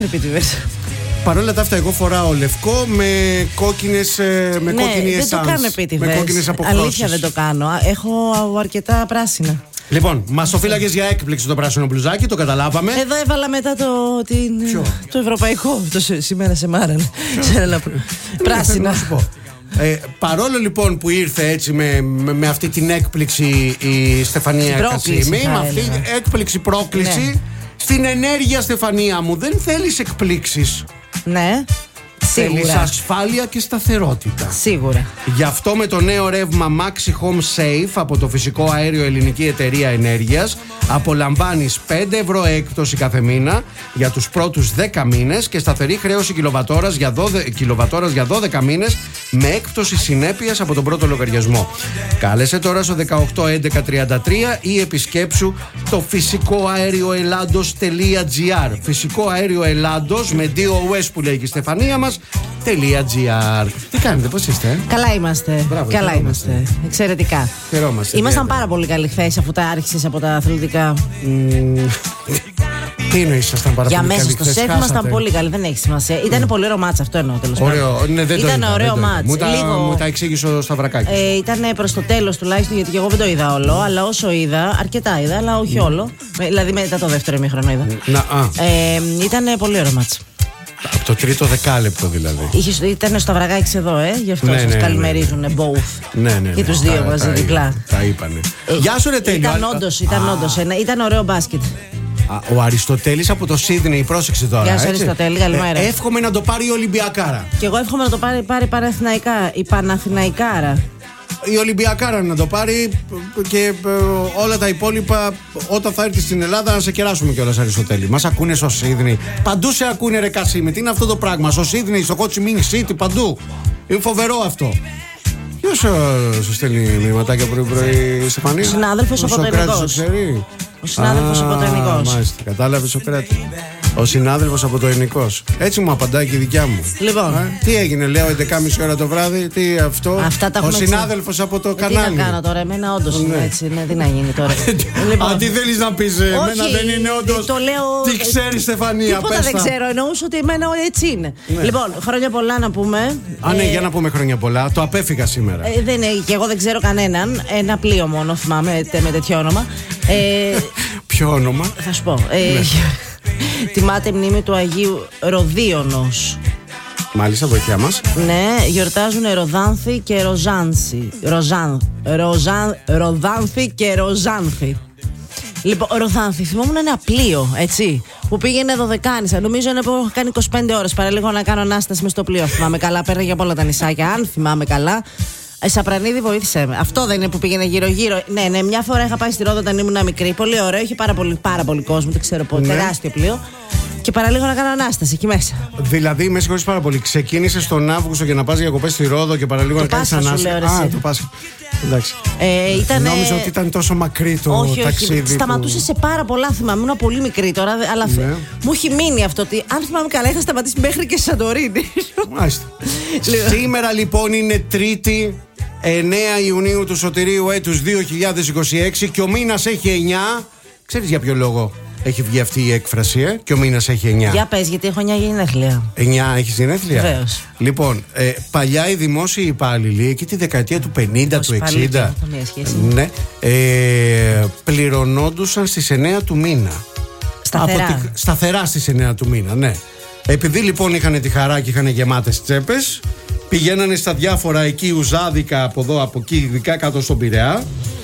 επίτηδες. Παρ' όλα τα αυτά, εγώ φοράω λευκό με κόκκινες Ναι, δεν το κάνω επίτηδες. Με κόκκινες αποχρώσεις. Αλήθεια δεν το κάνω. Έχω αρκετά πράσινα. Λοιπόν, μας το φύλαγες για έκπληξη το πράσινο μπλουζάκι, το καταλάβαμε. Εδώ έβαλα μετά το ευρωπαϊκό. Σήμερα σε μάρανε. Πράσινα. Παρόλο λοιπόν που ήρθε έτσι με αυτή την έκπληξη η Στεφανία Κασίμη, με αυτή την έκπληξη πρόκληση, ναι. Στην ενέργεια, Στεφανία μου, δεν θέλεις εκπλήξεις. Ναι. Θέλεις ασφάλεια και σταθερότητα. Σίγουρα. Γι' αυτό με το νέο ρεύμα Maxi Home Safe από το φυσικό αέριο Ελληνική Εταιρεία Ενέργειας απολαμβάνεις 5 ευρώ έκπτωση κάθε μήνα για τους πρώτους 10 μήνες και σταθερή χρέωση κιλοβατόρας για 12 μήνες με έκπτωση συνέπειας από τον πρώτο λογαριασμό. Κάλεσε τώρα στο 181133 ή επισκέψου το φυσικοαέρioελλάντος.gr. Φυσικό αέριο Ελλάντος με DOS που λέει και η Στεφανία μας. .gr. Τι κάνετε, πώς είστε? Καλά είμαστε. Μπράβο, καλά είμαστε. Εξαιρετικά. Χαιρόμαστε. Ήμασταν πάρα πολύ καλή χθες αφού τα άρχισες από τα αθλητικά. Τι εννοείς, ήσασταν πάρα για πολύ καλή? Για μέσα στο σεφ ήμασταν πολύ καλή, δεν έχει σημασία. Ήταν πολύ ωραίο μάτς, αυτό εννοώ τέλος πάντων. Ναι, ήταν ωραίο μάτς. Μου τα εξήγησε ο Σταυρακάκης. Ήταν προς το τέλος τουλάχιστον, γιατί και εγώ δεν το είδα όλο. Αλλά όσο είδα, αρκετά είδα, αλλά όχι όλο. Δηλαδή μετά το δεύτερο ημίχρονο είδα. Ήταν πολύ ωραίο μάτς. Από το τρίτο δεκάλεπτο δηλαδή. Ήταν ο Σταυρακάκης εδώ, γι' αυτό σας καλημερίζουν both. Ναι. Και τους δύο μαζί διπλά. Τα είπανε. Γεια σου ρε Τέλειο. Ήταν όντως. Ήταν ωραίο μπάσκετ. Ο Αριστοτέλης από το Σίδνεϊ, πρόσεξε τώρα. Γεια σου Αριστοτέλη, καλημέρα. Εύχομαι να το πάρει η Ολυμπιακάρα. Και εγώ εύχομαι να το πάρει η Παναθηναϊκάρα. Η Ολυμπιακάρα να το πάρει και όλα τα υπόλοιπα όταν θα έρθει στην Ελλάδα να σε κεράσουμε κιόλας, Αριστοτέλη. Μας ακούνε στο Σίδνεϊ. Παντού σε ακούνε ρε Κασίμη. Τι είναι αυτό το πράγμα? Στο Σίδνεϊ, στο Κοτσιμίνγκ City, παντού. Είναι φοβερό αυτό. Ποιος σου στέλνει μηνυματάκια πρωί-πρωί, Στεφανία? Ο συνάδελφος ο Ποτενικός. Ο συνάδελφος από το Ελληνικός. Μάλιστα, κατάλαβε Σοκράτη. Ο συνάδελφος από το Ελληνικός. Έτσι μου απαντάει και η δικιά μου. Λοιπόν. Τι έγινε, λέω 11.30 ώρα το βράδυ, τι αυτό. Ο συνάδελφος από το κανάλι. Τι να κάνω τώρα, εμένα όντως είναι έτσι. Τι να γίνει τώρα. Αν τι θέλεις να πεις, εμένα δεν είναι όντως. Τι ξέρεις, Στεφανία? Τίποτα δεν ξέρω, εννοούσα ότι εμένα έτσι είναι. Λοιπόν, χρόνια πολλά να πούμε. Ναι, για να πούμε χρόνια πολλά. Το απέφυγα σήμερα. Και εγώ δεν ξέρω κανέναν. Ένα πλοίο μόνο θυμάμαι με τέτοιο όνομα. Ποιο όνομα? Θα σου πω. Τιμάται μνήμη του Αγίου Ροδίωνος. Μάλιστα, βοηθιά μας. Ναι, γιορτάζουν Ροδάνθη και Ροζάνθη. Ροδάνθη και Ροζάνθη. Λοιπόν, Ροδάνθη, θυμόμουν ένα πλοίο, έτσι, που πήγαινε Δωδεκάνησα. Νομίζω είναι που έχω κάνει 25 ώρες. Παραλίγο να κάνω ανάσταση μες στο πλοίο. Θυμάμαι καλά, πέραγε από όλα τα νησάκια. Αν θυμάμαι καλά. Σαπρανίδη, βοήθησε με. Αυτό δεν είναι που πήγαινε γύρω-γύρω? Ναι, μια φορά είχα πάει στη Ρόδο όταν ήμουν μικρή. Πολύ ωραίο, είχε πάρα πολύ κόσμο, δεν ξέρω πότε. Τεράστιο πλοίο. Και παραλίγο να κάνω ανάσταση εκεί μέσα. Δηλαδή, με συγχωρείς πάρα πολύ. Ξεκίνησε τον Αύγουστο για να πας διακοπές στη Ρόδο και παραλίγο να κάνεις ανάσταση. Το Πάσχα. Εντάξει. Νόμιζα ότι ήταν τόσο μακρύ το ταξίδι. Όχι. Σταματούσε σε πάρα πολλά, θυμάμαι. Ήμουν πολύ μικρή τώρα, αλλά μου έχει μείνει αυτό ότι αν θυμάμαι καλά είχα σταματήσει μέχρι και στη Σαντορίνη. Μάλιστα. Σήμερα λοιπόν είναι Τρίτη, 9 Ιουνίου του Σωτηρίου έτους 2026 και ο μήνας έχει 9. Ξέρεις για ποιο λόγο έχει βγει αυτή η έκφραση, και ο μήνας έχει 9? Για πες, γιατί έχω 9 γενέθλια. 9 έχεις γενέθλια? Βεβαίως. Λοιπόν, παλιά οι δημόσιοι υπάλληλοι, εκεί τη δεκαετία του 50, του 60, ναι, πληρωνόντουσαν στις 9 του μήνα. Σταθερά στις 9 του μήνα, ναι. Επειδή λοιπόν είχαν τη χαρά και είχαν γεμάτες τσέπες, πηγαίνανε στα διάφορα εκεί ουζάδικα από εδώ, από εκεί, ειδικά κάτω στον Πειραιά.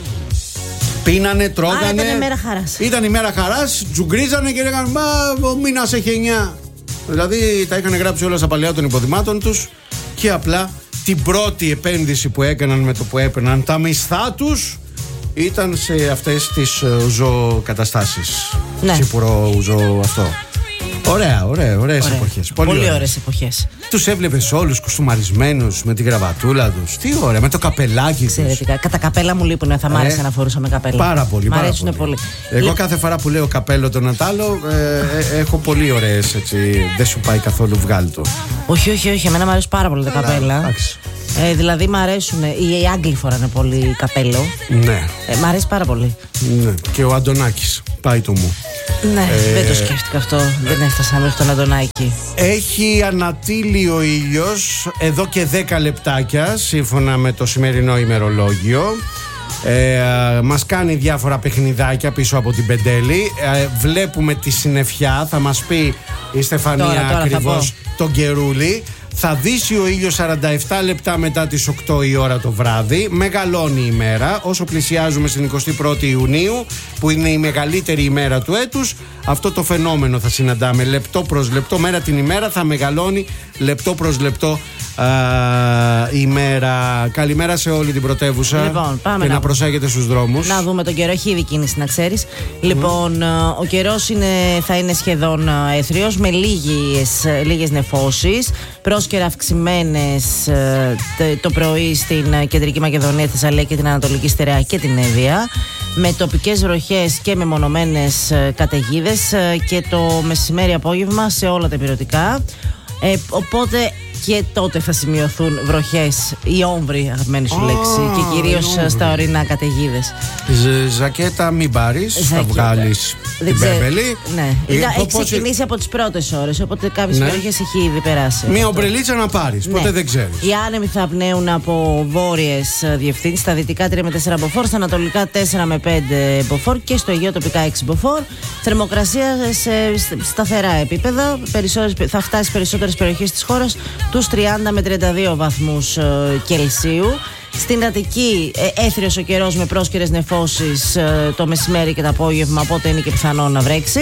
Πίνανε, τρώγανε. Ήταν η μέρα χαράς. Ήταν η μέρα χαράς, τζουγκρίζανε και λέγανε μα ο μήνας έχει 9. Δηλαδή τα είχαν γράψει όλα στα παλαιά των υποδημάτων τους και απλά την πρώτη επένδυση που έκαναν με το που έπαιρναν τα μισθά τους ήταν σε αυτές τις ουζοκαταστάσεις. Ναι. Σίγουρο ουζο αυτό. Ωραίες εποχές. Πολύ ωραίες εποχές. Τους έβλεπες όλους κουστούμαρισμένους με την γραβατούλα τους. Τι ωραία, με το καπελάκι τους. Εξαιρετικά. Κατά καπέλα μου λείπουν, θα μ' άρεσε να φορούσα με καπέλα. Πάρα πολύ. Μ' αρέσουν πολύ. Εγώ κάθε φορά που λέω καπέλο το Νατάλο έχω πολύ ωραίες έτσι. Δεν σου πάει καθόλου, βγάλει το. Όχι. Εμένα μ' αρέσουν πάρα πολύ τα καπέλα. Δηλαδή μ' αρέσουν. Οι Άγγλοι φοράνε πολύ καπέλο. Ναι. Μ' αρέσει πάρα πολύ. Ναι. Και ο Αντωνάκης. Πάει το μου. Ναι, δεν το σκέφτηκα αυτό. Δεν έφτασα μέχρι τον Αντωνάκη. Έχει ανατείλει ο ήλιος εδώ και 10 λεπτάκια, σύμφωνα με το σημερινό ημερολόγιο. Μας κάνει διάφορα παιχνιδάκια πίσω από την Πεντέλη. Βλέπουμε τη συννεφιά. Θα μας πει η Στεφανία ακριβώς τον καιρούλι. Θα δύσει ο ήλιος 47 λεπτά μετά τις 8 η ώρα το βράδυ. Μεγαλώνει η μέρα. Όσο πλησιάζουμε στην 21η Ιουνίου, που είναι η μεγαλύτερη ημέρα του έτους, αυτό το φαινόμενο θα συναντάμε. Λεπτό προς λεπτό, μέρα την ημέρα θα μεγαλώνει λεπτό προς λεπτό η μέρα. Καλημέρα σε όλη την πρωτεύουσα. Λοιπόν, πάμε και να προσέχετε στους δρόμους. Να δούμε τον καιρό. Έχει ήδη κίνηση, να ξέρεις. Λοιπόν, ο καιρός θα είναι σχεδόν έθριος, με λίγες νεφώσεις. Πρόσκαιρα αυξημένες το πρωί στην Κεντρική Μακεδονία, Θεσσαλία και την Ανατολική Στερεά και την Εύβοια, με τοπικές βροχές και μεμονωμένες καταιγίδες, και το μεσημέρι απόγευμα σε όλα τα ηπειρωτικά. Οπότε και τότε θα σημειωθούν βροχές, η όμβρη, αγαπημένη σου λέξη, και κυρίως στα ορεινά καταιγίδες. Ζακέτα μην πάρεις, θα βγάλεις την Μπέμπελη. Ναι, έχει ξεκινήσει από τις πρώτες ώρες, οπότε κάποιες περιοχές έχει ήδη περάσει. Μία ομπρελίτσα να πάρεις, ποτέ δεν ξέρεις. Οι άνεμοι θα πνέουν από βόρειες διευθύνσεις, στα δυτικά 3 με 4 μποφόρ, στα ανατολικά 4 με 5 μποφόρ και στο Αιγαίο τοπικά 6 μποφόρ. Θερμοκρασία σε σταθερά επίπεδα, θα φτάσει περισσότερες περιοχές της χώρας τους 30 με 32 βαθμούς Κελσίου. Στην Αττική έθριος ο καιρός με πρόσκαιρες νεφώσεις το μεσημέρι και το απόγευμα, οπότε είναι και πιθανό να βρέξει.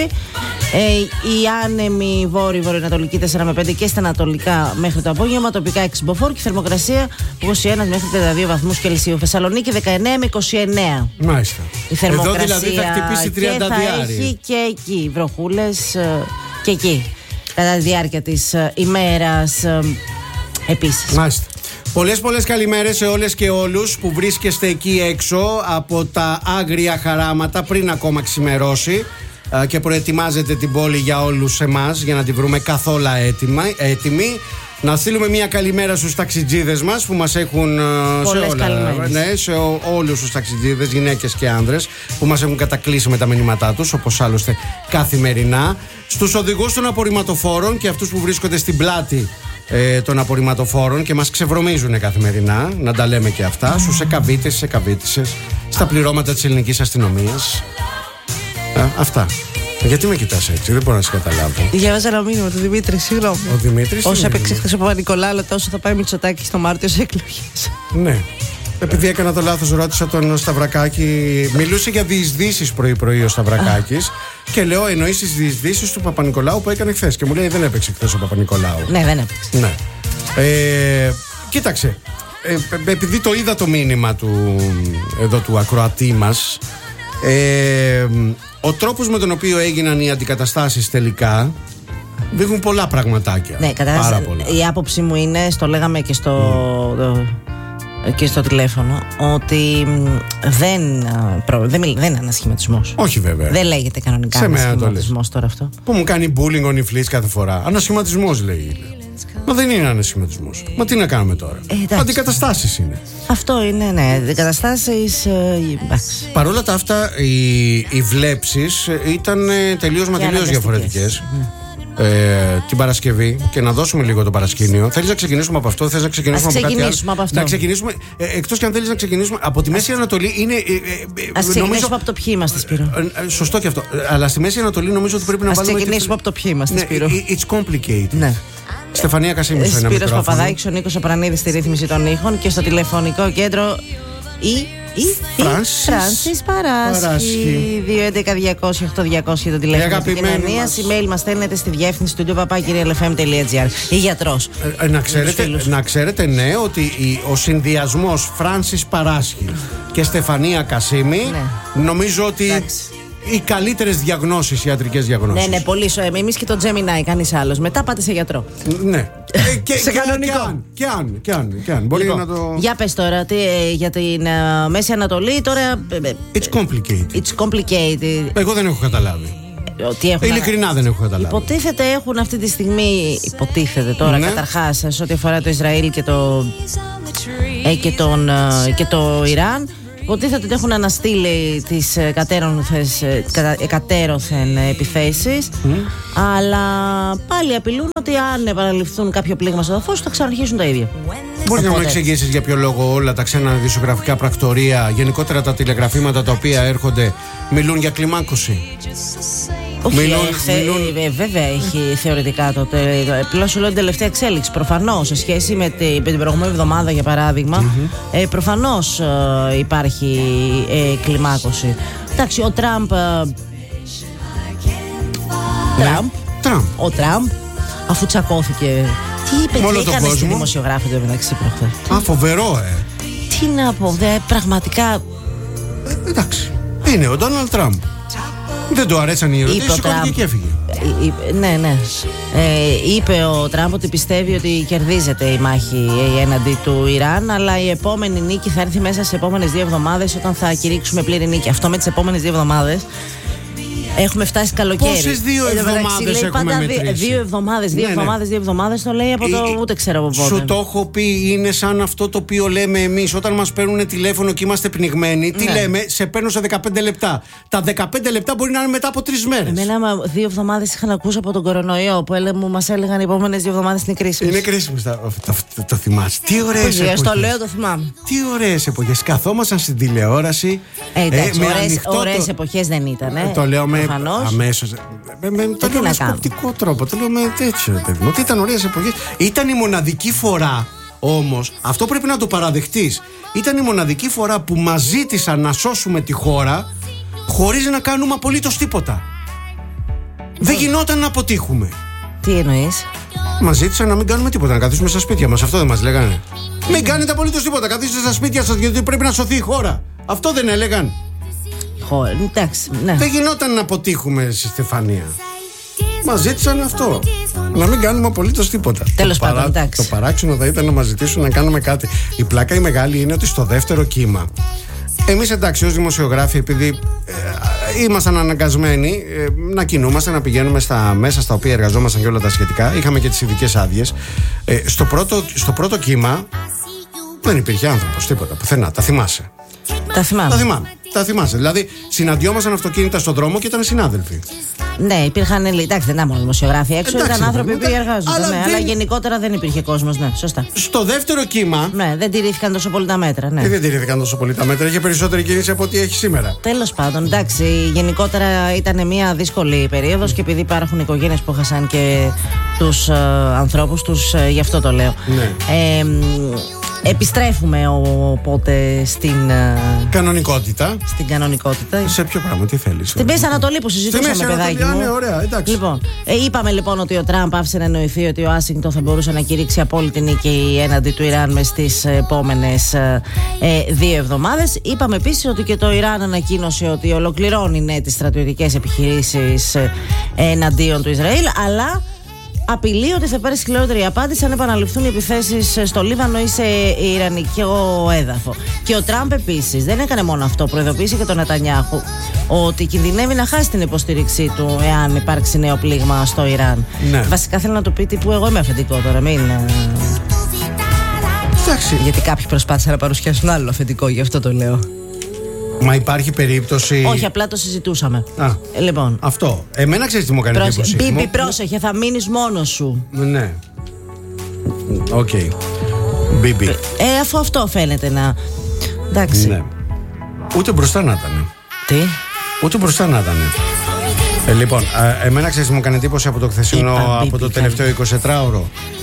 Οι άνεμοι βόρειο-βορειοανατολική 4 με 5 και στα ανατολικά μέχρι το απόγευμα, τοπικά 6 μποφόρ και θερμοκρασία 21 μέχρι 32 βαθμούς Κελσίου. Θεσσαλονίκη 19 με 29. Μάλιστα. Η θερμοκρασία. Εδώ δηλαδή θα χτυπήσει 30 και θα έχει και εκεί βροχούλες και εκεί κατά τη διάρκεια της ημέρας επίσης. Μάλιστα. Πολλές καλημέρες σε όλες και όλους που βρίσκεστε εκεί έξω από τα άγρια χαράματα πριν ακόμα ξημερώσει και προετοιμάζετε την πόλη για όλους εμάς, για να τη βρούμε καθόλου έτοιμη. Να στείλουμε μια καλημέρα στους ταξιτζίδες μας που μας έχουν σε όλους τους ταξιτζίδες, γυναίκες και άνδρες, που μας έχουν κατακλείσει με τα μηνύματά τους, όπως άλλωστε καθημερινά. Στους οδηγούς των απορριμματοφόρων και αυτούς που βρίσκονται στην πλάτη των απορριμματοφόρων και μας ξεβρωμίζουν καθημερινά, να τα λέμε και αυτά. Στους εκαβίτες, στις εκαβίτισσες, στα πληρώματα της ελληνικής αστυνομίας. Αυτά. Γιατί με κοιτάς έτσι, δεν μπορώ να σε καταλάβω. Διάβαζα ένα μήνυμα του Δημήτρη, συγγνώμη. Ο Δημήτρης. Όσο έπαιξε χθες ο Παπα-Νικολάου, τόσο θα πάει Μητσοτάκη στο Μάρτιο σε εκλογές. Ναι. Επειδή έκανα το λάθος, ρώτησα τον Σταυρακάκη. Μιλούσε για διεισδύσεις πρωί-πρωί ο Σταυρακάκης. Και λέω, εννοείς τις διεισδύσεις του Παπα-Νικολάου που έκανε χθες. Και μου λέει, δεν έπαιξε χθες ο Παπα-Νικολάου. Ναι, δεν έπαιξε. Ναι. Κοίταξε. Επειδή το είδα το μήνυμα του ακροατή μας, ο τρόπος με τον οποίο έγιναν οι αντικαταστάσεις τελικά δείχνουν πολλά πραγματάκια. Ναι, πάρα πολλά. Η άποψή μου είναι, στο λέγαμε και στο τηλέφωνο, ότι δεν είναι ανασχηματισμός. Όχι βέβαια. Δεν λέγεται κανονικά ανασχηματισμός τώρα αυτό. Που μου κάνει bullying ο Νιφλής κάθε φορά. Ανασχηματισμός λέει. Μα δεν είναι ανασχηματισμός. Μα τι να κάνουμε τώρα. Αντικαταστάσεις είναι. Αυτό είναι, ναι. Αντικαταστάσεις. Παρ' όλα τα αυτά, οι βλέψεις ήταν τελείως διαφορετικές. Την Παρασκευή, και να δώσουμε λίγο το παρασκήνιο. Θέλεις να ξεκινήσουμε από αυτό, θες να ξεκινήσουμε από κάτι άλλο? Να ξεκινήσουμε, εκτός και αν θέλεις να ξεκινήσουμε από τη Μέση Ανατολή. Ας ξεκινήσουμε από το ποιοι είμαστε, Σπύρο. Σωστό και αυτό. Αλλά στη Μέση Ανατολή νομίζω ότι πρέπει να βάλουμε. Ας ξεκινήσουμε από το ποιοι είμαστε, Σπύρο. It's complicated. Ναι. Στεφανία Κασίμου στο ένα μικρόφωνο. Σπύρος Παπαδάκης, ο Νίκος Απρανίδης στη ρύθμιση των ήχων, και στο τηλεφωνικό κέντρο Φράνσις Παράσχη. 211-200-8200 το τηλέφωνο επικοινωνίας. Email μας στέλνετε στη διεύθυνση του studio@realfm.gr. Ή γιατρός. Να ξέρετε, ναι, ότι ο συνδυασμός Φράνσις Παράσχη και Στεφανία Κασίμη, νομίζω ότι οι καλύτερες διαγνώσεις, ιατρικές διαγνώσεις. Ναι, πολύ σωστά. Εμείς και το Gemini, κανείς άλλος. Μετά πάτε σε γιατρό. Ναι. Σε κανονικό. Και αν. Μπορεί να το. Για πες τώρα, για την Μέση Ανατολή τώρα. It's complicated. Εγώ δεν έχω καταλάβει. Ειλικρινά δεν έχω καταλάβει. Υποτίθεται έχουν αυτή τη στιγμή. Υποτίθεται τώρα, καταρχάς, σε ό,τι αφορά το Ισραήλ και το Ιράν. Υποτίθεται ότι έχουν αναστείλει τις εκατέρωθεν επιθέσεις, αλλά πάλι απειλούν ότι αν επαναληφθούν κάποιο πλήγμα στο εδάφος θα ξαναρχίσουν τα ίδια. Μπορείς να μου εξηγήσεις για ποιο λόγο όλα τα ξένα ειδησιογραφικά πρακτορεία, γενικότερα τα τηλεγραφήματα τα οποία έρχονται, μιλούν για κλιμάκωση? Όχι, βέβαια έχει θεωρητικά τότε. Απλώς σου λέω την τελευταία εξέλιξη. Προφανώς σε σχέση με την προηγούμενη εβδομάδα, για παράδειγμα, προφανώς υπάρχει κλιμάκωση. Εντάξει, ο Τραμπ. Ο Τραμπ, αφού τσακώθηκε. Τι είπε, τι έκανε στη δημοσιογράφη του μεταξύ προχθές? Α, φοβερό, Τι να πω, πραγματικά. Εντάξει, είναι ο Ντόναλντ Τραμπ. Δεν του αρέσαν οι ερωτήσεις, σηκώθηκε και έφυγε. Ναι. Είπε ο Τραμπ ότι πιστεύει ότι κερδίζεται η μάχη έναντι του Ιράν, αλλά η επόμενη νίκη θα έρθει μέσα στις επόμενες 2 εβδομάδες, όταν θα κηρύξουμε πλήρη νίκη. Αυτό με τις επόμενες 2 εβδομάδες. Έχουμε φτάσει καλοκαίρι. Πόσες 2 εβδομάδες έχουμε μετρήσει? 2 εβδομάδες, 2 εβδομάδες το λέει από το ούτε ξέρω από πότε. Σου το έχω πει, είναι σαν αυτό το οποίο λέμε εμείς όταν μας παίρνουν τηλέφωνο και είμαστε πνιγμένοι. Τι λέμε, σε παίρνω σε 15 λεπτά. Τα 15 λεπτά μπορεί να είναι μετά από 3 μέρες. Εμένα 2 εβδομάδες είχαν ακούσει από τον κορονοϊό που μας έλεγαν οι επόμενες 2 εβδομάδες είναι κρίσιμες. Είναι κρίσιμες. Το θυμάσαι? Τι ωραίες εποχές. Το λέω, το θυμάμαι. Τι ωραίες εποχές. Καθόμασταν στην τηλεόραση. Ωραίες εποχές δεν ήταν. Το λέω αμέσως. Το λέω με σκοπτικό τρόπο. Το λέω με τέτοιο παιδί. Ότι ήταν ωραίες εποχές. Ήταν η μοναδική φορά όμως, αυτό πρέπει να το παραδεχτείς, ήταν η μοναδική φορά που μας ζήτησαν να σώσουμε τη χώρα χωρίς να κάνουμε απολύτως τίποτα. Δεν γινόταν να αποτύχουμε. Τι εννοείς? Μας ζήτησαν να μην κάνουμε τίποτα, να καθίσουμε στα σπίτια μας. Αυτό δεν μας λέγανε? Μην κάνετε απολύτως τίποτα. Καθίστε στα σπίτια σας γιατί πρέπει να σωθεί η χώρα. Αυτό δεν έλεγαν? Εντάξει, ναι. Δεν γινόταν να αποτύχουμε στη Στεφανία. Μας ζήτησαν αυτό. Να μην κάνουμε απολύτως τίποτα. Τέλος πάντων, εντάξει. Το παράξενο θα ήταν να μας ζητήσουν να κάνουμε κάτι. Η πλάκα η μεγάλη είναι ότι στο δεύτερο κύμα, εμείς εντάξει ως δημοσιογράφοι, επειδή ήμασταν αναγκασμένοι να κινούμαστε, να πηγαίνουμε στα μέσα στα οποία εργαζόμασταν και όλα τα σχετικά, είχαμε και τις ειδικές άδειες. Στο πρώτο κύμα δεν υπήρχε άνθρωπος, τίποτα, πουθενά. Τα θυμάσαι? Τα θυμάσαι. Δηλαδή, συναντιόμασταν αυτοκίνητα στον δρόμο και ήταν συνάδελφοι. Ναι, υπήρχαν. Εντάξει, δεν ήταν μόνο δημοσιογράφοι έξω, ήταν άνθρωποι που εργάζονταν. Αλλά γενικότερα δεν υπήρχε κόσμος, ναι, σωστά. Στο δεύτερο κύμα. Ναι, δεν τηρήθηκαν τόσο πολύ τα μέτρα. Ναι. Δεν τηρήθηκαν τόσο πολύ τα μέτρα. Είχε περισσότερη κίνηση από ό,τι έχει σήμερα. Τέλος πάντων, εντάξει, γενικότερα ήταν μια δύσκολη περίοδος και επειδή υπάρχουν οικογένειες που έχασαν και τους ανθρώπους τους, γι' αυτό το λέω. Ναι. Επιστρέφουμε οπότε στην κανονικότητα. Στην κανονικότητα. Σε ποιο πράγμα, τι θέλεις? Στην Μέση Ανατολή που συζητούσαμε, παιδάκι μου. Ναι, ωραία, εντάξει. Λοιπόν, είπαμε λοιπόν ότι ο Τραμπ άφησε να εννοηθεί ότι ο Ουάσιγκτον θα μπορούσε να κηρύξει απόλυτη νίκη έναντι του Ιράν μες στις επόμενες 2 εβδομάδες. Είπαμε επίσης ότι και το Ιράν ανακοίνωσε ότι ολοκληρώνει τις στρατιωτικές επιχειρήσεις εναντίον του Ισραήλ, αλλά απειλεί ότι θα πάρει σκληρότερη απάντηση αν επαναληφθούν οι επιθέσεις στο Λίβανο ή σε ιρανικό έδαφο. Και ο Τραμπ επίσης δεν έκανε μόνο αυτό. Προειδοποίησε και τον Νετανιάχου ότι κινδυνεύει να χάσει την υποστήριξή του εάν υπάρξει νέο πλήγμα στο Ιράν. Ναι. Βασικά θέλω να του πει τύπου εγώ είμαι αφεντικό τώρα, μην. Εντάξει. Γιατί κάποιοι προσπάθησαν να παρουσιάσουν άλλο αφεντικό, γι' αυτό το λέω. Μα υπάρχει περίπτωση? Όχι, απλά το συζητούσαμε. Λοιπόν. Αυτό. Εμένα ξέρεις τι μου κάνει εντύπωση? Μπίμπι, πρόσεχε, θα μείνεις μόνος σου. Ναι. Οκ. Μπίμπι. Αφού αυτό φαίνεται να. Εντάξει. Ναι. Ούτε μπροστά να ήταν. Τι? Ούτε μπροστά να ήταν. Λοιπόν, εμένα ξέρεις τι μου κάνει εντύπωση από το χθεσινό, από το τελευταίο 24ωρο?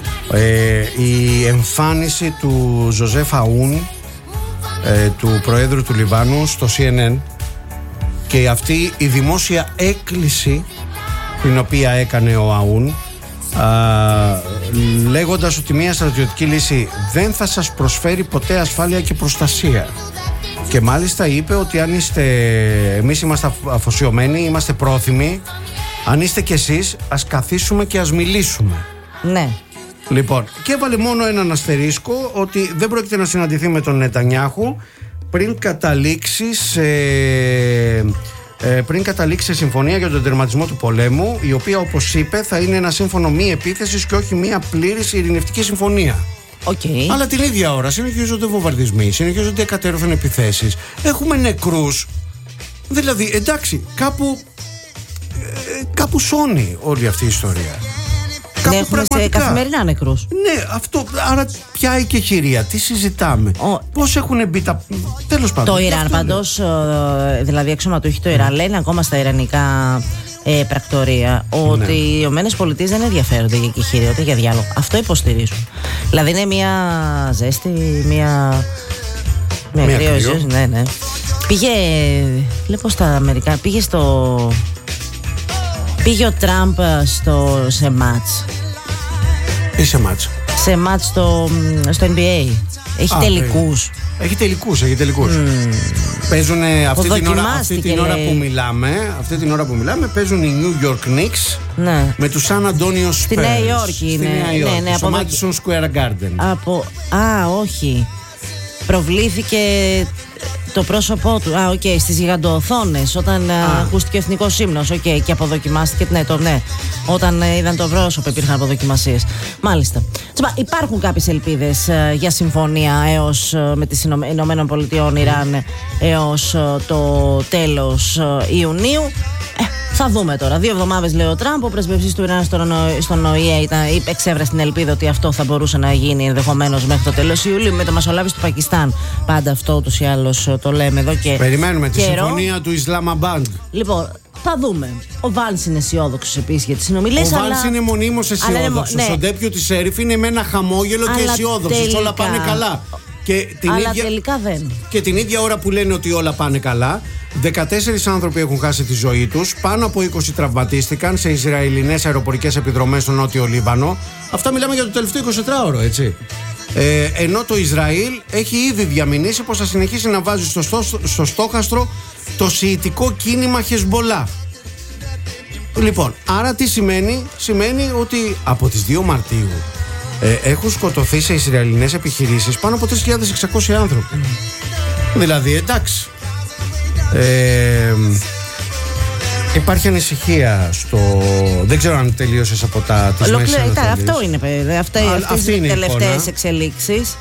Η εμφάνιση του Ζωζέφ Αούν, του Προέδρου του Λιβάνου, στο CNN, και αυτή η δημόσια έκκληση την οποία έκανε ο Αούν, λέγοντας ότι μια στρατιωτική λύση δεν θα σας προσφέρει ποτέ ασφάλεια και προστασία. Και μάλιστα είπε ότι αν εμείς είμαστε αφοσιωμένοι, είμαστε πρόθυμοι, αν είστε κι εσείς, ας καθίσουμε και ας μιλήσουμε. Ναι. Λοιπόν, και έβαλε μόνο έναν αστερίσκο ότι δεν πρόκειται να συναντηθεί με τον Νετανιάχου πριν καταλήξει σε συμφωνία για τον τερματισμό του πολέμου, η οποία, όπως είπε, θα είναι ένα σύμφωνο μη επίθεσης και όχι μια πλήρης ειρηνευτική συμφωνία. Okay. Αλλά την ίδια ώρα συνεχίζονται βομβαρδισμοί, συνεχίζονται εκατέρωθεν επιθέσεις. Έχουμε νεκρούς. Δηλαδή, εντάξει, κάπου σώνει όλη αυτή η ιστορία. Ναι, έχουμε καθημερινά νεκρούς. Ναι, αυτό. Άρα, ποια η κεχηρία, τι συζητάμε, πώς έχουν μπει τα. Τέλος πάντων. Το Ιράν, πάντως, δηλαδή αξιωματούχοι το Ιράν λένε ακόμα στα ιρανικά πρακτορία ότι οι ΗΠΑ δεν ενδιαφέρονται για κεχηρία, ούτε για διάλογο. Αυτό υποστηρίζουν. Δηλαδή, είναι μια ζέστη, μια κρύο. Ναι. Βλέπω στα Αμερικά, πήγε ο Τραμπ σε μάτς. Σε μάτς στο NBA. Έχει τελικούς. Έχει τελικούς. Παίζουν αυτή την ώρα που μιλάμε, παίζουν οι New York Knicks με τους San Antonio Spurs. Στη Νέα Υόρκη είναι. Στο Madison Square Garden. Όχι. Προβλήθηκε το πρόσωπό του. Στις γιγαντοοθόνες όταν ακούστηκε ο εθνικός ύμνος. Και αποδοκιμάστηκε. Ναι. Όταν είδαν το πρόσωπο υπήρχαν αποδοκιμασίες. Μάλιστα. Υπάρχουν κάποιες ελπίδες για συμφωνία με τις Ηνωμένων Πολιτειών Ιράν έως το τέλος Ιουνίου. Θα δούμε τώρα. 2 εβδομάδες, λέει ο Τραμπ. Ο πρεσβευτής του Ιράν στον ΟΗΕ εξέφρασε την ελπίδα ότι αυτό θα μπορούσε να γίνει ενδεχομένως μέχρι το τέλος Ιουλίου. Με το μασολάβηση του Πακιστάν. Πάντα αυτό ούτως ή άλλως το λέμε εδώ και. Περιμένουμε τη συμφωνία του Ισλαμαμπάντ. Λοιπόν, θα δούμε. Ο Βάλς είναι αισιόδοξος επίσης για τις συνομιλίες. Ο Βάλς είναι μονίμως αισιόδοξος. Ο Ντέπιο της Σέριφ είναι με ένα χαμόγελο και αισιόδοξος. Όλα πάνε καλά. Τελικά δεν. Και την ίδια ώρα που λένε ότι όλα πάνε καλά, 14 άνθρωποι έχουν χάσει τη ζωή τους, πάνω από 20 τραυματίστηκαν σε Ισραηλινές αεροπορικές επιδρομές στο Νότιο Λίβανο. Αυτά μιλάμε για το τελευταίο 24ωρο, έτσι. Ενώ το Ισραήλ έχει ήδη διαμηνήσει πως θα συνεχίσει να βάζει στο στόχαστρο το σιητικό κίνημα Χεσμπολά. Λοιπόν, άρα τι σημαίνει? Σημαίνει ότι από τις 2 Μαρτίου έχουν σκοτωθεί σε Ισραηλινές επιχειρήσεις πάνω από 3.600 άνθρωποι. Δηλαδή, εντάξει. Υπάρχει ανησυχία δεν ξέρω αν τελείωσες από τις μέσεις ανατολής. Αυτό είναι, αυτές είναι οι τελευταίες εξελίξεις.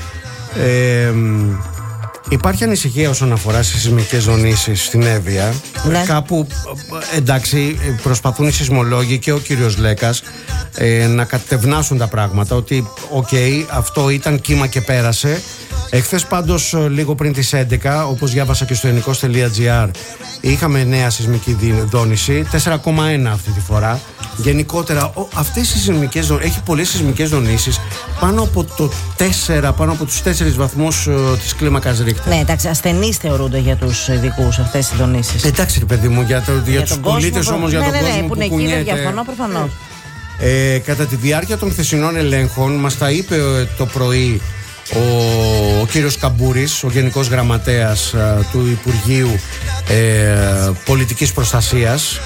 Υπάρχει ανησυχία όσον αφορά στις σεισμικές δονήσεις στην Εύβοια. Κάπου, εντάξει, προσπαθούν οι σεισμολόγοι και ο κύριος Λέκας να κατευνάσουν τα πράγματα, ότι αυτό ήταν κύμα και πέρασε. Εχθές πάντως, λίγο πριν τις 11, όπως διάβασα και στο ενικός.gr, είχαμε νέα σεισμική δόνηση, 4,1 αυτή τη φορά. Γενικότερα, αυτές οι σεισμικές δονήσεις, έχει πολλές σεισμικές δονήσεις πάνω από τους 4 βαθμούς της κλίμακας Ρίχτερ. Ναι, εντάξει, ασθενείς θεωρούνται για τους ειδικούς αυτές οι δονήσεις. Εντάξει, παιδί μου, για τους πολίτες όμως, για τον κόσμο που είναι εκεί, δεν διαφωνώ προφανώς. Κατά τη διάρκεια των χθεσινών ελέγχων, μας τα είπε το πρωί ο κύριος Καμπούρης, ο Γενικός Γραμματέας του Υπουργείου Πολιτικής Προστασίας,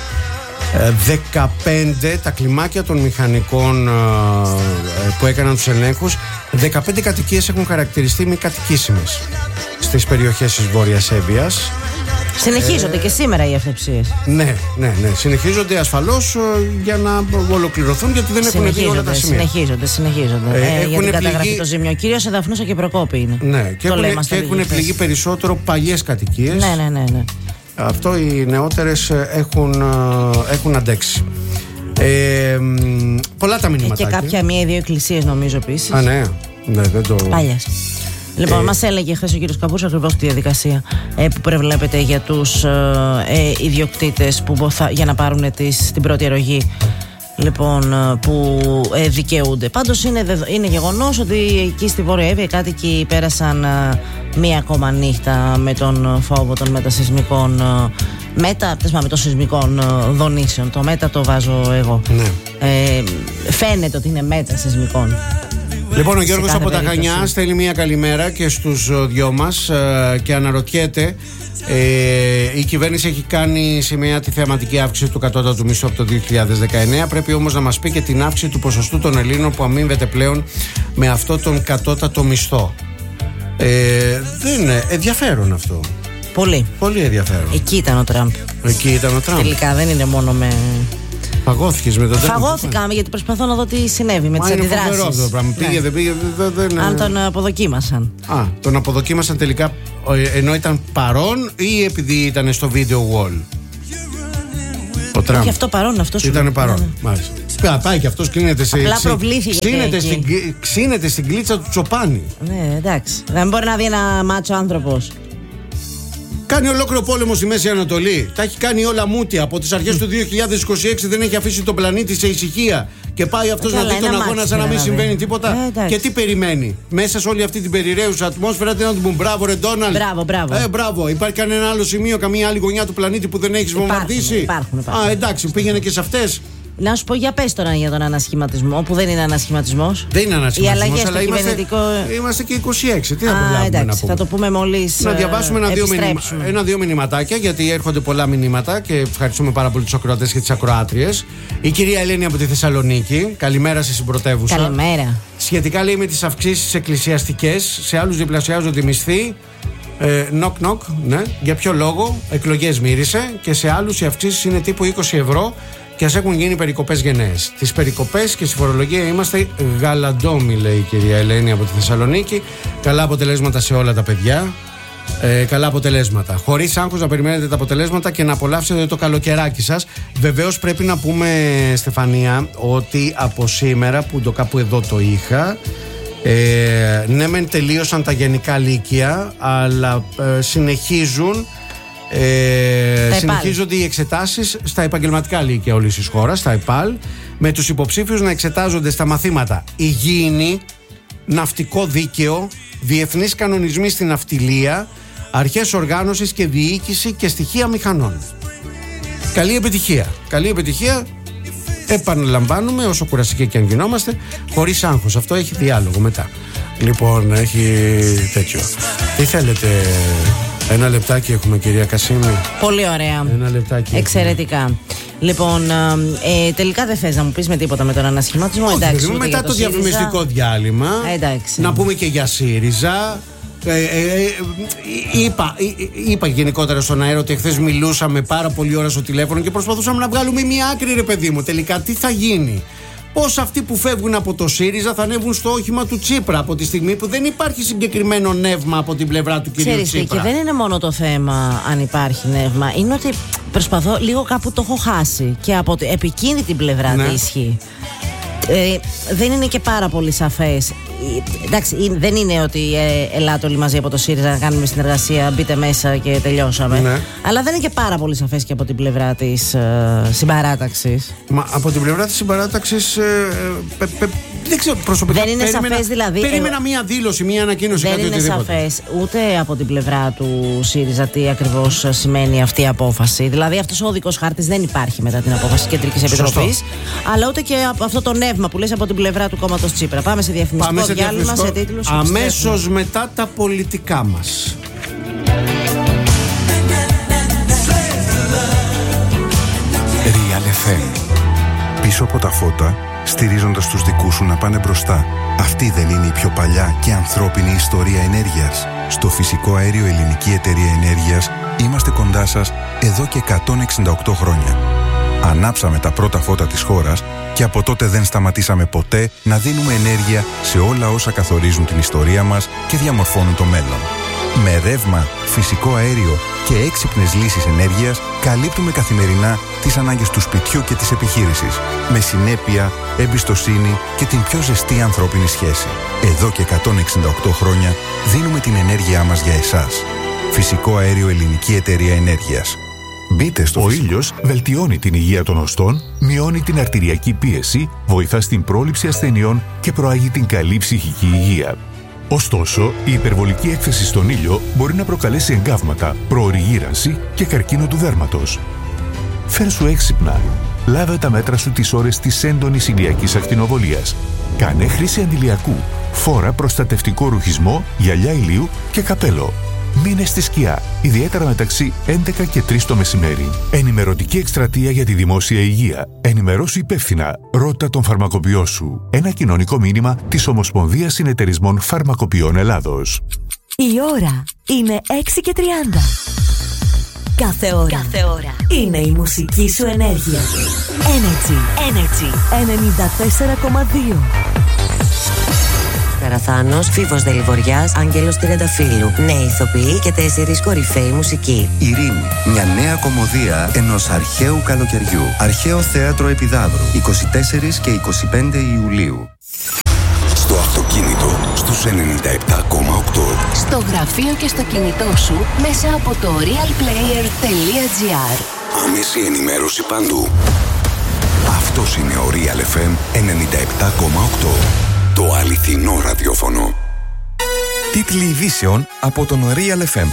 15 τα κλιμάκια των μηχανικών που έκαναν τους ελέγχους, 15 κατοικίες έχουν χαρακτηριστεί μη κατοικήσιμες στις περιοχές της Βόρειας Εύβοιας. Συνεχίζονται και σήμερα οι αυτοψίες. Ναι. Συνεχίζονται ασφαλώς για να ολοκληρωθούν, γιατί δεν έχουν δει όλα τα σημεία. Συνεχίζονται. Για την καταγραφή το ζημιό. Κυρίως σε Δαφνούσα και Προκόπη είναι. Ναι, και έχουν πληγεί περισσότερο παλιές κατοικίες. Ναι. Αυτό οι νεότερες έχουν αντέξει. Πολλά τα μηνύματα. Και κάποια 1-2 εκκλησίες νομίζω επίσης. Ναι, δεν το. Παλιές. Λοιπόν, μας έλεγε χθες ο κύριος Καμπούρης ακριβώς τη διαδικασία που προβλέπεται για τους ιδιοκτήτες για να πάρουν την πρώτη αρρωγή, λοιπόν, που δικαιούνται. Πάντως είναι γεγονός ότι εκεί στη Βόρεια Εύβοια οι κάτοικοι πέρασαν μία ακόμα νύχτα με τον φόβο των μετασεισμικών με των σεισμικών δονήσεων. Το μέτα το βάζω εγώ. Ναι. Φαίνεται ότι είναι μετασεισμικών. Λοιπόν, ο Γιώργος από τα Χανιά στέλνει μια καλημέρα και στους δυο μας και αναρωτιέται, η κυβέρνηση έχει κάνει σημαία τη θεαματική αύξηση του κατώτατου μισθού από το 2019. Πρέπει όμως να μας πει και την αύξηση του ποσοστού των Ελλήνων που αμείβεται πλέον με αυτό τον κατώτατο μισθό. Δεν είναι ενδιαφέρον αυτό. Πολύ. Πολύ ενδιαφέρον. Εκεί ήταν ο Τραμπ. Τελικά δεν είναι μόνο με Παγώθηκες με τον τέρμα. Φαγώθηκα γιατί προσπαθώ να δω τι συνέβη με τις αντιδράσεις. Είναι φοβερό αυτό το πράγμα. Πήγε, δεν πήγε. Αν τον αποδοκίμασαν. Τον αποδοκίμασαν τελικά ενώ ήταν παρόν ή επειδή ήταν στο video wall? Ο Τραμπ. Και αυτό παρόν, αυτό σου ήταν παρόν. Μάλιστα. Πάει και αυτός κλείνεται σε. Απλά προβλήθηκε. Ξύνεται στην κλίτσα του Τσοπάνη. Ναι, εντάξει. Δεν μπορεί να δει ένα μάτσο άνθρωπος. Κάνει ολόκληρο πόλεμο στη Μέση Ανατολή. Τα έχει κάνει όλα μούτια. Από τις αρχές του 2026 δεν έχει αφήσει τον πλανήτη σε ησυχία. Και πάει αυτός να δει τον αγώνα σαν να μην συμβαίνει τίποτα. Και τι περιμένει? Μέσα σε όλη αυτή την περιραίουσα ατμόσφαιρα, τι να του πούν? Μπράβο, ρε Ντόναλντ. Μπράβο. Υπάρχει κανένα άλλο σημείο, καμία άλλη γωνιά του πλανήτη που δεν έχεις βομβαρδίσει? Υπάρχουν. Εντάξει, πήγαινε και σε αυτές. Να σου πω, για πες τώρα για τον ανασχηματισμό, που δεν είναι ανασχηματισμός. Δεν είναι ανασχηματισμός. Οι αλλαγές στο κυβερνητικό. Είμαστε και 26. Τι να προλάβουμε να πούμε? Θα το πούμε μόλις. Να διαβάσουμε ένα-δύο μηνυματάκια, γιατί έρχονται πολλά μηνύματα και ευχαριστούμε πάρα πολύ τους ακροατές και τις ακροάτριες. Η κυρία Ελένη από τη Θεσσαλονίκη. Καλημέρα στη συμπρωτεύουσα. Καλημέρα. Σχετικά, λέει, με τις αυξήσεις εκκλησιαστικές, σε άλλους διπλασιάζονται οι μισθοί. Knock, ναι. Για ποιο λόγο? Εκλογές μύρισε. Και σε άλλους οι αυξήσεις είναι τύπου 20 ευρώ. Και ας έχουν γίνει περικοπές γενναίες. Τις περικοπές και στη φορολογία είμαστε γαλαντόμοι, λέει η κυρία Ελένη από τη Θεσσαλονίκη. Καλά αποτελέσματα σε όλα τα παιδιά. Καλά αποτελέσματα. Χωρίς άγχος να περιμένετε τα αποτελέσματα και να απολαύσετε το καλοκαιράκι σας. Βεβαίως πρέπει να πούμε, Στεφανία, ότι από σήμερα που το κάπου εδώ το είχα, ναι μεν τελείωσαν τα γενικά λύκεια, αλλά συνεχίζονται οι εξετάσεις στα επαγγελματικά λύκεια όλης της χώρας, στα ΕΠΑΛ, με τους υποψήφιους να εξετάζονται στα μαθήματα υγιεινή, ναυτικό δίκαιο, διεθνείς κανονισμοί στην ναυτιλία, αρχές οργάνωσης και διοίκηση και στοιχεία μηχανών. Καλή επιτυχία. Καλή επιτυχία. Επαναλαμβάνουμε, όσο κουραστικοί και αν γινόμαστε, χωρίς άγχος. Αυτό έχει διάλογο μετά. Λοιπόν, έχει τέτοιο. Τι θέλετε? Ένα λεπτάκι έχουμε, κυρία Κασίμη. Πολύ ωραία. Ένα λεπτάκι. Εξαιρετικά. Έχουμε. Λοιπόν, τελικά δεν θες να μου πεις με τίποτα με τον ανασχηματισμό? Όχι, εντάξει. Μετά το διαφημιστικό διάλειμμα. Εντάξει. Να πούμε και για ΣΥΡΙΖΑ. Είπα γενικότερα στον αέρα ότι εχθές μιλούσαμε πάρα πολλή ώρα στο τηλέφωνο και προσπαθούσαμε να βγάλουμε μια άκρη, ρε παιδί μου. Τελικά τι θα γίνει? Πώς αυτοί που φεύγουν από το ΣΥΡΙΖΑ θα ανέβουν στο όχημα του Τσίπρα από τη στιγμή που δεν υπάρχει συγκεκριμένο νεύμα από την πλευρά του κυρίου Τσίπρα? Και δεν είναι μόνο το θέμα αν υπάρχει νεύμα. Είναι ότι προσπαθώ, λίγο κάπου το έχω χάσει. Και από εκείνη την πλευρά τι ισχύει. Δεν είναι και πάρα πολύ σαφές. Εντάξει, δεν είναι ότι ελάτε όλοι μαζί από το ΣΥΡΙΖΑ να κάνουμε συνεργασία, μπείτε μέσα και τελειώσαμε. Ναι. Αλλά δεν είναι και πάρα πολύ σαφές και από την πλευρά της συμπαράταξης. Μα από την πλευρά της συμπαράταξης δεν ξέρω προσωπικά. Δεν είναι σαφές δηλαδή. Περίμενα μία δήλωση, μία ανακοίνωση. Δεν είναι σαφές ούτε από την πλευρά του ΣΥΡΙΖΑ τι ακριβώς σημαίνει αυτή η απόφαση. Δηλαδή αυτός ο οδικός χάρτης δεν υπάρχει μετά την απόφαση της Κεντρικής Επιτροπής. Αλλά ούτε και από αυτό το νεύμα που λες από την πλευρά του κόμματος Τσίπρα. Πάμε σε διαφημιστικό διάλειμμα, σε τίτλους. Αμέσως μετά τα πολιτικά μας. Real FM. Πίσω από τα φώτα, στηρίζοντας τους δικούς σου να πάνε μπροστά. Αυτή δεν είναι η πιο παλιά και ανθρώπινη ιστορία ενέργειας? Στο Φυσικό Αέριο Ελληνική Εταιρεία Ενέργειας είμαστε κοντά σας εδώ και 168 χρόνια. Ανάψαμε τα πρώτα φώτα της χώρας και από τότε δεν σταματήσαμε ποτέ να δίνουμε ενέργεια σε όλα όσα καθορίζουν την ιστορία μας και διαμορφώνουν το μέλλον. Με ρεύμα, φυσικό αέριο και έξυπνες λύσεις ενέργειας καλύπτουμε καθημερινά τις ανάγκες του σπιτιού και της επιχείρησης. Με συνέπεια, εμπιστοσύνη και την πιο ζεστή ανθρώπινη σχέση. Εδώ και 168 χρόνια δίνουμε την ενέργειά μας για εσάς. Φυσικό Αέριο Ελληνική Εταιρεία Ενέργειας. Ο ήλιος βελτιώνει την υγεία των οστών, μειώνει την αρτηριακή πίεση, βοηθά στην πρόληψη ασθενειών και προάγει την καλή ψυχική υγεία. Ωστόσο, η υπερβολική έκθεση στον ήλιο μπορεί να προκαλέσει εγκάβματα, προωρή γύρανση και καρκίνο του δέρματος. Φέρσου έξυπνα. Λάβε τα μέτρα σου τις ώρες της έντονης ηλιακής ακτινοβολίας. Κάνε χρήση αντιλιακού. Φόρα προστατευτικό ρουχισμό, γυαλιά ηλίου και καπέλο. Μείνε στη σκιά, ιδιαίτερα μεταξύ 11 και 3 το μεσημέρι. Ενημερωτική εκστρατεία για τη δημόσια υγεία. Ενημερώσου υπεύθυνα. Ρώτα τον φαρμακοποιό σου. Ένα κοινωνικό μήνυμα της Ομοσπονδίας Συνεταιρισμών Φαρμακοποιών Ελλάδος. Η ώρα είναι 6:30. Κάθε ώρα. Είναι η μουσική σου ενέργεια. Energy 94,2. Καραθάνος, Φίβος Δελιβοριάς, Άγγελος Τριανταφύλου. Νέοι ηθοποιοί και 4 κορυφαίοι μουσικοί. Ειρήνη, μια νέα κωμωδία ενός αρχαίου καλοκαιριού. Αρχαίο Θέατρο Επιδαύρου, 24 και 25 Ιουλίου. Στο αυτοκίνητο, στους 97,8. Στο γραφείο και στο κινητό σου, μέσα από το realplayer.gr. Άμεση ενημέρωση παντού. Αυτός είναι ο Real FM 97,8. Το αληθινό ραδιόφωνο. Τίτλοι ειδήσεων από τον Real FM.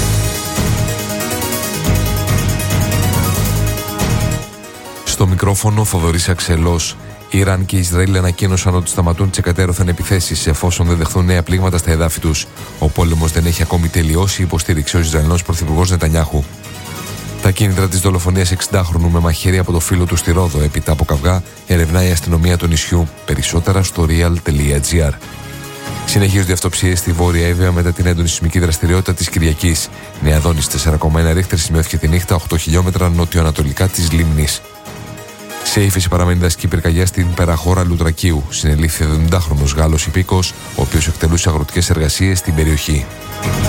Στο μικρόφωνο Θοδωρής Αξελός. Ιράν και Ισραήλ ανακοίνωσαν ότι σταματούν τις εκατέρωθεν επιθέσεις εφόσον δεν δεχθούν νέα πλήγματα στα εδάφη τους. Ο πόλεμος δεν έχει ακόμη τελειώσει, υποστήριξε ο Ισραηλινός πρωθυπουργός Νετανιάχου. Τα κίνητρα της δολοφονίας 60χρονου με μαχαίρι από το φίλο του στη Ρόδο έπειτα από καυγά ερευνάει η αστυνομία του νησιού. Περισσότερα στο real.gr. Συνεχίζονται οι αυτοψίες στη Βόρεια Εύβοια μετά την έντονη σεισμική δραστηριότητα της Κυριακής. Νέα Δόνης 4,1 ρίχτερ σημειώθηκε τη νύχτα 8 χιλιόμετρα νοτιοανατολικά της λίμνης. Σε ύφεση παραμένει δασική πυρκαγιά στην Περαχώρα Λουτρακίου. Συνελήφθη 70χρονος Γάλλος υπήκος, ο οποίος εκτελούσε αγροτικές εργασίες στην περιοχή.